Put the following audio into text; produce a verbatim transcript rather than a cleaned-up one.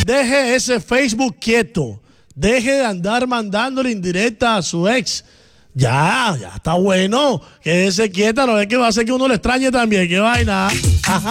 deje ese Facebook quieto. Deje de andar mandándole indirecta a su ex. Ya, ya está bueno. Quédese quieta, no es que va a hacer que uno le extrañe también. Qué vaina. Ajá.